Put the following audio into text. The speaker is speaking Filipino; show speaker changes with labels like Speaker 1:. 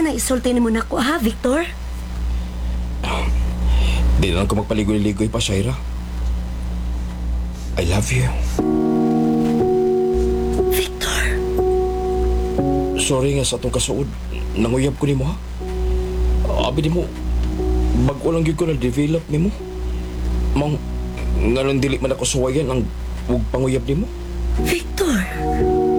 Speaker 1: man na isulti ni mo na ko, ha, Victor?
Speaker 2: Di na lang ko magpaligoy-ligoy pa, Shaira. I love you.
Speaker 1: Victor!
Speaker 2: Sorry nga sa atong kasuod. Nanguyab ko ni mo, ha? Abi di mo, bago lang yun ko na-develop ni mo. Mang, nga nang dili man ako suwayan ang huwag panguyab ni mo.
Speaker 1: Victor!